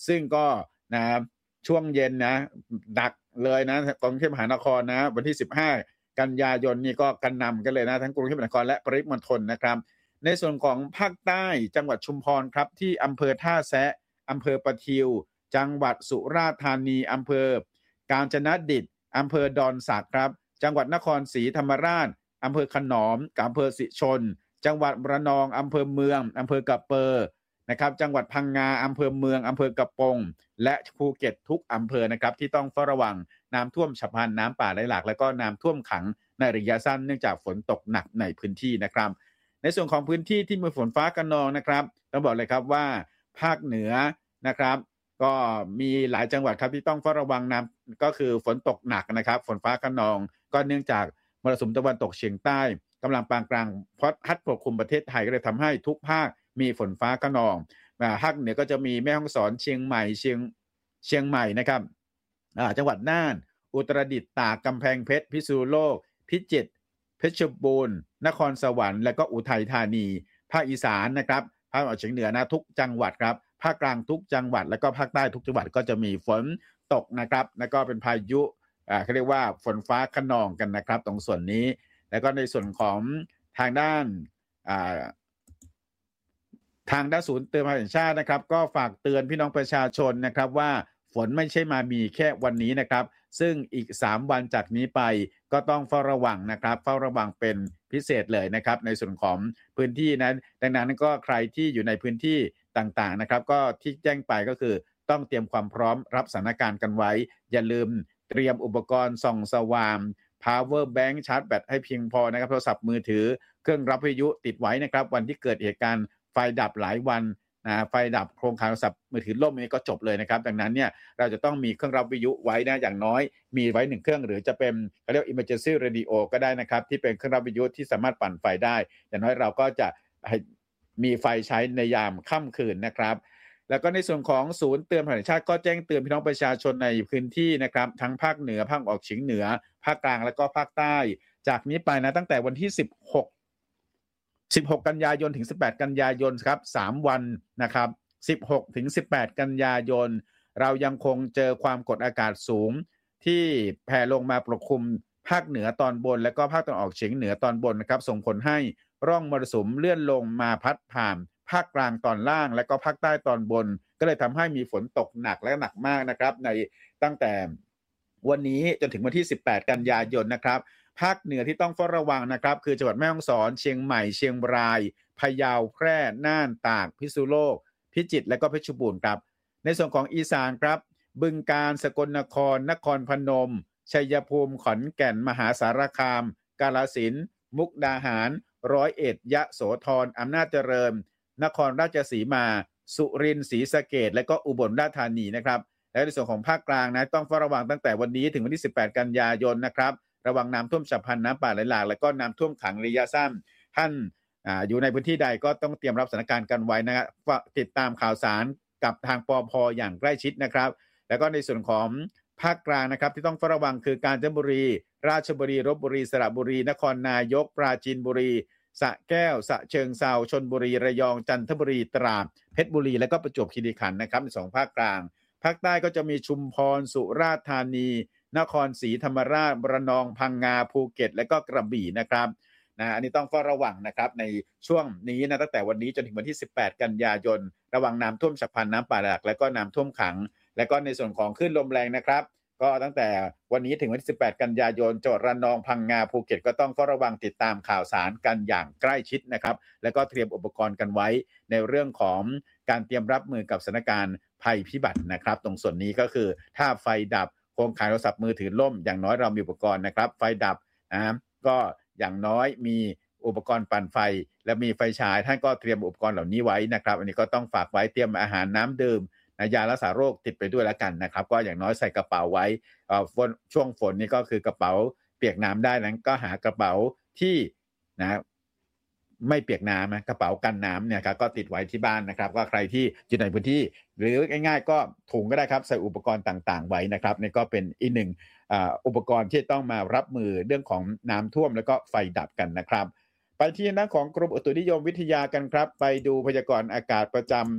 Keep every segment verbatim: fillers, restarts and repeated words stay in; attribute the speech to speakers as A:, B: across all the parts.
A: ซึ่งก็นะช่วงเย็นนะดักเลยนะกรุงเทพมหานครนะวันที่สิบห้ากันยายนนี่ก็กระหน่ำกันเลยนะทั้งกรุงเทพมหานครและปริมณฑลนะครับในส่วนของภาคใต้จังหวัดชุมพรครับที่อำเภอท่าแซะอำเภอประทิวจังหวัดสุราษฎร์ธานีอำเภอกาญจนดิตอำเภอดอนสักครับจังหวัดนครศรีธรรมราชอำเภอขนอมกับอำเภอสิชนจังหวัดระนองอำเภอเมืองอำเภอกะเปอนะครับจังหวัดพังงาอำเภอเมืองอำเภอกระปงและภูเก็ตทุกอำเภอนะครับที่ต้องเฝ้าระวังน้ำท่วมฉับพลันน้ำป่าไหลหลากและก็น้ำท่วมขังในระยะสั้นเนื่องจากฝนตกหนักในพื้นที่นะครับในส่วนของพื้นที่ที่มีฝนฟ้าคะนองนะครับต้องบอกเลยครับว่าภาคเหนือนะครับก็มีหลายจังหวัดครับที่ต้องเฝ้าระวังน้ำก็คือฝนตกหนักนะครับฝนฟ้าคะนองก็เนื่องจากมรสุมตะวันตกเฉียงใต้กำลังปานกลางพัดปกคลุมประเทศไทยก็เลยทำให้ทุกภาคมีฝนฟ้าคะนองภาคเหนือก็จะมีแม่ฮ่องสอนเชียงใหม่เชียงเชียงใหม่นะครับจังหวัดน่านอุตรดิตถ์ตากกำแพงเพชรพิษณุโลกพิจิตรเพชรบูรณ์นครสวรรค์และก็อุทัยธานีภาคอีสานนะครับภาคตะวันออกเฉียงเหนือนะทุกจังหวัดครับภาคกลางทุกจังหวัดแล้วก็ภาคใต้ทุกจังหวัดก็จะมีฝนตกนะครับแล้วก็เป็นพายุอ่าเขาเรียกว่าฝนฟ้าคะนองกันนะครับตรงส่วนนี้แล้วก็ในส่วนของทางด้านอ่าทางด้านศูนย์เตือนภัยแห่งชาตินะครับก็ฝากเตือนพี่น้องประชาชนนะครับว่าฝนไม่ใช่มามีแค่วันนี้นะครับซึ่งอีกสามวันจากนี้ไปก็ต้องเฝ้าระวังนะครับเฝ้าระวังเป็นพิเศษเลยนะครับในส่วนของพื้นที่นั้นดังนั้นก็ใครที่อยู่ในพื้นที่ต่างๆนะครับก็ที่แจ้งไปก็คือต้องเตรียมความพร้อมรับสถานการณ์กันไว้อย่าลืมเตรียมอุปกรณ์ส่องสว่าง power bank ชาร์จแบตให้เพียงพอนะครับโทรศัพท์มือถือเครื่องรับวิทยุติดไว้นะครับวันที่เกิดเหตุการณ์ไฟดับหลายวันนะไฟดับโครงข่ายโทรศัพท์มือถือล่มนี่ก็จบเลยนะครับดังนั้นเนี่ยเราจะต้องมีเครื่องรับวิทยุไว้นะอย่างน้อยมีไว้หนึ่งเครื่องหรือจะเป็นเขาเรียก emergency radio ก็ได้นะครับที่เป็นเครื่องรับวิทยุที่สามารถปั่นไฟได้อย่างน้อยเราก็จะมีไฟใช้ในยามค่ำคืนนะครับแล้วก็ในส่วนของศูนย์เตือนภัยแห่งชาติก็แจ้งเตือนพี่น้องประชาชนในพื้นที่นะครับทั้งภาคเหนือภาคออกเฉียงเหนือภาคกลางและก็ภาคใต้จากนี้ไปนะตั้งแต่วันที่สิบหก สิบหกกันยายนถึงสิบแปดกันยายนครับสามวันนะครับสิบหกถึงสิบแปดกันยายนเรายังคงเจอความกดอากาศสูงที่แผ่ลงมาปกคลุมภาคเหนือตอนบนและก็ภาคตะวันออกเฉียงเหนือตอนบนนะครับส่งผลให้ร่องมรสุมเลื่อนลงมาพัดผ่านภาคกลางตอนล่างและก็ภาคใต้ตอนบนก็เลยทำให้มีฝนตกหนักและหนักมากนะครับในตั้งแต่วันนี้จนถึงวันที่สิบแปดกันยายนนะครับภาคเหนือที่ต้องเฝ้าระวังนะครับคือจังหวัดแม่ฮ่องสอนเชียงใหม่เชียงรายพะเยาแพร่น่านตากพิษณุโลกพิจิตรและก็เพชรบูรณ์ครับในส่วนของอีสานครับบึงกาฬสกลนครนครพนมชัยภูมิขอนแก่นมหาสารคามกาฬสินธุ์มุกดาหารร้อยเอ็ดยะโสธรอำนาจเจริญนครราชสีมาสุรินทร์ศรีสะเกษและก็อุบลราชธานีนะครับและในส่วนของภาคกลางนะต้องเฝ้าระวังตั้งแต่วันนี้ถึงวันที่สิบแปดกันยายนนะครับระวังน้ำท่วมฉับพลันน้ำป่าไหลหลากและก็น้ำท่วมขังระยะสั้นท่านอ่าอยู่ในพื้นที่ใดก็ต้องเตรียมรับสถานการณ์กันไว้นะครับติดตามข่าวสารกับทางปภ.อย่างใกล้ชิดนะครับแล้วก็ในส่วนของภาคกลางนะครับที่ต้องเฝ้าระวังคือกาญจนบุรีราชบุรีลพบุรีสระบุรีนครนายกปราจีนบุรีสระแก้วสระเชิงเทราชลบุรีระยองจันทบุรีตราดเพชรบุรีและก็ประจวบคีรีขันธ์นะครับในสองภาคกลางภาคใต้ก็จะมีชุมพรสุราษฎร์ธานีนครศรีธรรมราชระนองพังงาภูเก็ตและก็กระบี่นะครับนะอันนี้ต้องเฝ้าระวังนะครับในช่วงนี้นะตั้งแต่วันนี้จนถึงวันที่สิบแปดกันยายนระวังน้ำท่วมฉับพลันน้ำป่าไหลหลากและก็น้ำท่วมขังและก็ในส่วนของคลื่นลมแรงนะครับก็ตั้งแต่วันนี้ถึงวันที่สิบแปดกันยายนจังหวัดระนองพังงาภูเก็ตก็ต้องเฝ้าระวังติดตามข่าวสารกันอย่างใกล้ชิดนะครับแล้วก็เตรียมอุปกรณ์กันไว้ในเรื่องของการเตรียมรับมือกับสถานการณ์ภัยพิบัตินะครับตรงส่วนนี้ก็คือถ้าไฟดับโครงข่ายโทรศัพท์มือถือล่มอย่างน้อยเรามีอุปกรณ์นะครับไฟดับนะก็อย่างน้อยมีอุปกรณ์ปั่นไฟและมีไฟฉายท่านก็เตรียมอุปกรณ์เหล่านี้ไว้นะครับอันนี้ก็ต้องฝากไว้เตรียมอาหารน้ำดื่มยารักษาโรคติดไปด้วยแล้วกันนะครับก็อย่างน้อยใส่กระเป๋าไว้ช่วงฝนนี่ก็คือกระเป๋าเปียกน้ำได้นั้นก็หากระเป๋าที่นะไม่เปียกน้ำนะกระเป๋ากันน้ำเนี่ยครับก็ติดไว้ที่บ้านนะครับก็ใครที่อยู่ในพื้นที่หรือง่ายๆก็ถุงก็ได้ครับใส่อุปกรณ์ต่างๆไว้นะครับนี่ก็เป็นอีกหนึ่งอุปกรณ์ที่ต้องมารับมือเรื่องของน้ำท่วมแล้วก็ไฟดับกันนะครับไปที่ด้านของกรมอุตุนิยมวิทยากันครับไปดูพยากรณ์อากาศประจ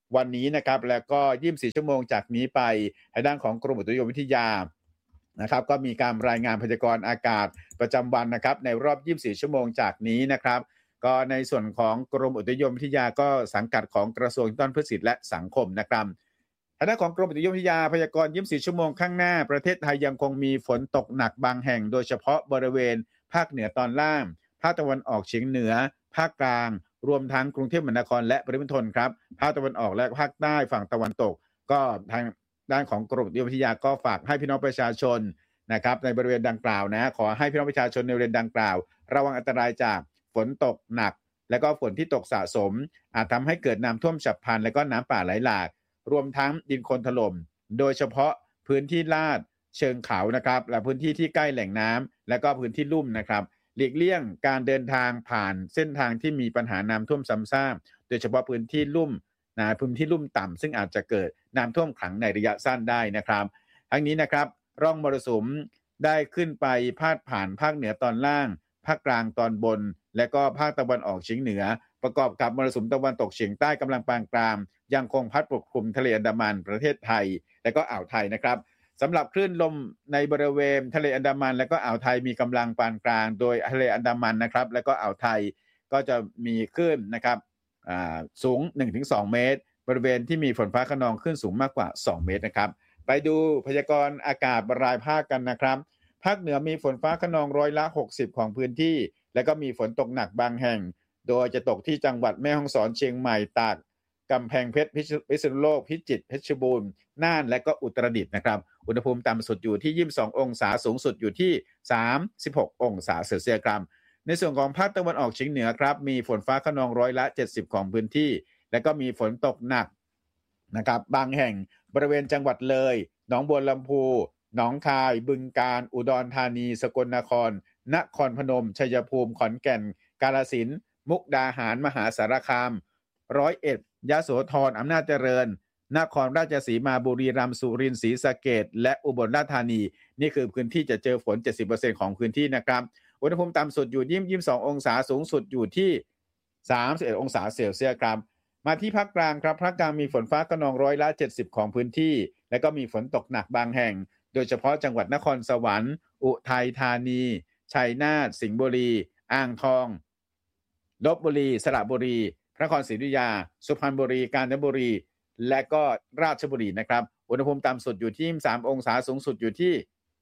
A: วันนี้นะครับแล้วก็ยี่สิบสี่ชั่วโมงจากนี้ไปทางด้านของกรมอุตุนิยมวิทยานะครับก็มีการรายงานพยากรณ์อากาศประจำวันนะครับในรอบยี่สิบสี่ชั่วโมงจากนี้นะครับก็ในส่วนของกรมอุตุนิยมวิทยาก็สังกัดของกระทรวงดิจิทัลเพื่อสิทธิและสังคมนะครับทางด้านของกรมอุตุนิยมวิทยาพยากรณ์ยี่สิบสี่ชั่วโมงข้างหน้าประเทศไทยยังคงมีฝนตกหนักบางแห่งโดยเฉพาะบริเวณภาคเหนือตอนล่างภาคตะวันออกเฉียงเหนือภาคกลางรวมทั้งกรุงเทพมหานครและปริมณฑลครับภาคตะวันออกและภาคใต้ฝั่งตะวันตกก็ทางด้านของกรมอุตุนิยมวิทยาก็ฝากให้พี่น้องประชาชนนะครับในบริเวณดังกล่าวนะขอให้พี่น้องประชาชนในบริเวณดังกล่าวระวังอันตรายจากฝนตกหนักและก็ฝนที่ตกสะสมอาจทำให้เกิดน้ำท่วมฉับพลันและก็น้ำป่าไหลหลากรวมทั้งดินโคลนถล่มโดยเฉพาะพื้นที่ลาดเชิงเขานะครับและพื้นที่ที่ใกล้แหล่งน้ำและก็พื้นที่ลุ่มนะครับหลีกเลี่ยงการเดินทางผ่านเส้นทางที่มีปัญหาน้ำท่วมซ้ำซากโดยเฉพาะพื้นที่ลุ่มนะพื้นที่ลุ่มต่ำซึ่งอาจจะเกิดน้ำท่วมขังในระยะสั้นได้นะครับทั้งนี้นะครับร่องมรสุมได้ขึ้นไปพาดผ่านภาคเหนือตอนล่างภาคกลางตอนบนและก็ภาคตะวันออกเฉียงเหนือประกอบกับมรสุมตะวันตกเฉียงใต้กำลังปานกลางยังคงพัดปกคลุมทะเลอันดามันประเทศไทยและก็อ่าวไทยนะครับสำหรับคลื่นลมในบริเวณทะเลอันดามันและก็อ่าวไทยมีกำลังปานกลางโดยทะเลอันดามันนะครับและก็อ่าวไทยก็จะมีคลื่นนะครับสูง หนึ่งถึงสอง เมตรบริเวณที่มีฝนฟ้าคะนองคลื่นสูงมากกว่าสองเมตรนะครับไปดูพยากรณ์อากาศรายภาคกันนะครับภาคเหนือมีฝนฟ้าคะนองร้อยละหกสิบของพื้นที่และก็มีฝนตกหนักบางแห่งโดยจะตกที่จังหวัดแม่ฮ่องสอนเชียงใหม่ตากกำแพงเพชรพิษณุโลกพิจิตรเพชรบูรณ์น่านและก็อุตรดิตถ์นะครับอุณหภูมิต่ำสุดอยู่ที่ยี่สิบสององศาสูงสุดอยู่ที่สามสิบหกองศาเซลเซียสครับในส่วนของภาคตะวันออกเฉียงเหนือครับมีฝนฟ้าคะนองร้อยละเจ็ดสิบของพื้นที่และก็มีฝนตกหนักนะครับบางแห่งบริเวณจังหวัดเลยหนองบัวลำพูหนองคายบึงกาฬอุดรธานีสกลนครนครพนมชัยภูมิขอนแก่นกาฬสินธุ์มุกดาหารมหาสารคามร้อยเอ็ดยโสธรอำนาจเจริญนครราชสีมาบุรีรัมย์สุรินทร์ศรีสะเกษและอุบลราชธานีนี่คือพื้นที่จะเจอฝน เจ็ดสิบเปอร์เซ็นต์ ของพื้นที่นะครับอุณหภูมิต่ำสุดอยู่ที่ยี่สิบสององศาสูงสุดอยู่ที่สามสิบเอ็ดองศาเซลเซียสครับมาที่ภาคกลางครับภาคกลางมีฝนฟ้าคะนองร้อยละเจ็ดสิบของพื้นที่และก็มีฝนตกหนักบางแห่งโดยเฉพาะจังหวัดนครสวรรค์อุทัยธานีชัยนาทสิงห์บุรีอ่างทองลพบุรีสระบุรีพระนครศรีอยุธยาสุพรรณบุรีกาญจนบุรีและก็ราชบุรีนะครับอุณหภูมิต่ำสุดอยู่ที่ยี่สิบสามองศาสูงสุดอยู่ที่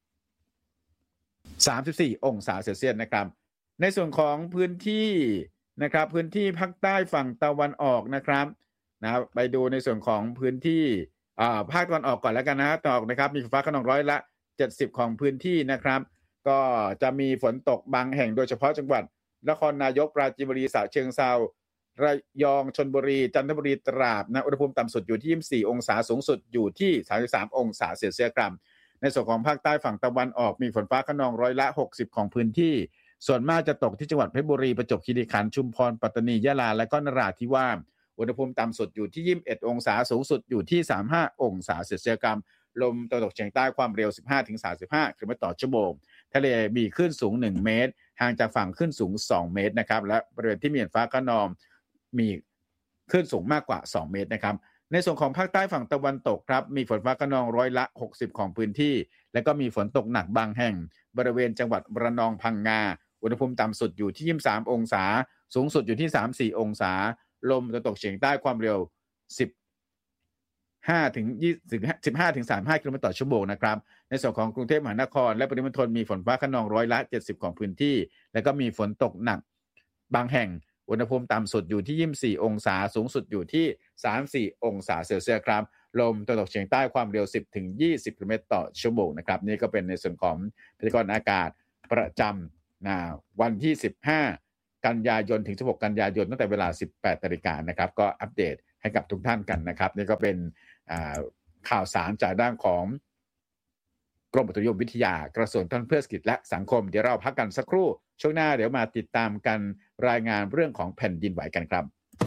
A: สามสิบสี่องศาเซลเซียสนะครับในส่วนของพื้นที่นะครับพื้นที่ภาคใต้ฝั่งตะวันออกนะครับนะไปดูในส่วนของพื้นที่อ่าภาคตะวันออกก่อนแล้วกันนะตะวันออกนะครับมีฝนฟ้าคะนองร้อยละเจ็ดสิบของพื้นที่นะครับก็จะมีฝนตกบางแห่งโดยเฉพาะจังหวัดนครนายกปราจีนบุรีฉะเชิงเทราระยองชลบุรีจันทบุรีตราดนะอุณหภูมิต่ำสุดอยู่ที่ยี่สิบสี่องศาสูงสุดอยู่ที่สามสิบสามองศาเซลเซียสครับในส่วนของภาคใต้ฝั่งตะวันออกมีฝนฟ้าคะนองร้อยละหกสิบของพื้นที่ส่วนมากจะตกที่จังหวัดเพชรบุรีประจวบคีรีขันธ์ชุมพรปัตตานียะลาและก็นราธิวาสอุณหภูมิต่ำสุดอยู่ที่ยี่สิบเอ็ดองศาสูงสุดอยู่ที่สามสิบห้าองศาเซลเซียสครับลมตะวันตกเฉียงใต้ความเร็ว สิบห้าถึงสามสิบห้า กิโลเมตรต่อชั่วโมงทะเลมีคลื่นสูงหนึ่งเมตรห่างจากฝั่งคลื่นสูงสองเมตรนะครับและบริเวณที่มีฝนฟ้าคะนองมีคลื่นสูงมากกว่าสองเมตรนะครับในส่วนของภาคใต้ฝั่งตะวันตกครับมีฝนฟ้าคะนองร้อยละหกสิบของพื้นที่และก็มีฝนตกหนักบางแห่งบริเวณจังหวัดระนองพังงาอุณหภูมิต่ำสุดอยู่ที่ยี่สิบสามองศาสูงสุดอยู่ที่สามสิบสี่องศาลมตะวันตกเฉียงใต้ความเร็วสิบห้าถึงยี่สิบ สิบห้าถึงสามสิบห้า กิโลเมตรต่อชั่วโมงนะครับในส่วนของกรุงเทพมหานครและปริมณฑลมีฝนฟ้าคะนองร้อยละเจ็ดสิบของพื้นที่แล้วก็มีฝนตกหนักบางแห่งอุณหภูมิต่ำสุดอยู่ที่ยี่สิบสี่องศาสูงสุดอยู่ที่สามสิบสี่องศาเซลเซียสครับลมตะวันตกเฉียงใต้ความเร็วสิบถึงยี่สิบ กิโลเมตรต่อชั่วโมงนะครับนี่ก็เป็นในส่วนของพยากรณ์อากาศประจำนะวันที่สิบห้ากันยายนถึงสิบหกกันยายนตั้งแต่เวลา สิบแปดนาฬิกานะครับก็อัปเดตให้กับทุกท่านกันนะครับนี่ก็เป็นข่าวสารจากด้านของกรมอุตุนิยมวิทยากระทรวงดิจิทัลเพื่อเศรษฐกิจและสังคมเดี๋ยวเราพักกันสักครู่ช่วงหน้าเดี๋ยวมาติดตามกันรายงานเรื่องของแผ่นดินไหวกันครับ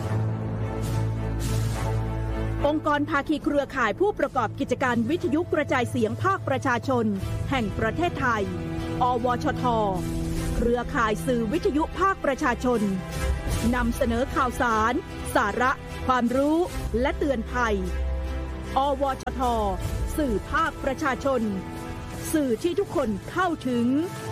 B: องค์กรภาคีเครือข่ายผู้ประกอบกิจการวิทยุกระจายเสียงภาคประชาชนแห่งประเทศไทยอวชทเครือข่ายสื่อวิทยุภาคประชาชนนำเสนอข่าวสารสาระความรู้และเตือนภัยอวชทสื่อภาคประชาชนสื่อที่ทุกคนเข้าถึง